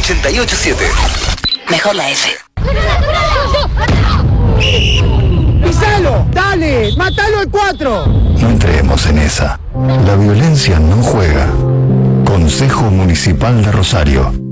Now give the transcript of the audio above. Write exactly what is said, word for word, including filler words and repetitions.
ochenta y ocho siete. Mejor la F. ¡Pisalo! ¡Dale! ¡Mátalo al cuatro! No entremos en esa. La violencia no juega. Consejo Municipal de Rosario.